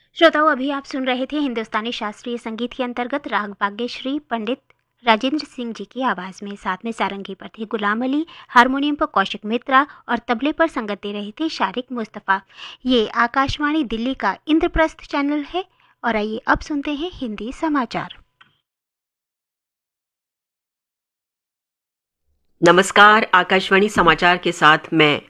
श्रोताओं, अभी आप सुन रहे थे हिंदुस्तानी शास्त्रीय संगीत के अंतर्गत राग भाग्यश्री पंडित राजेंद्र सिंह जी की आवाज में। साथ में सारंगी पर थे गुलाम अली, हारमोनियम पर कौशिक मित्रा और तबले पर संगत दे रहे थे शारिक मुस्तफ़ा। ये आकाशवाणी दिल्ली का इंद्रप्रस्थ चैनल है और आइए अब सुनते हैं हिंदी समाचार। नमस्कार। आकाशवाणी समाचार के साथ मैं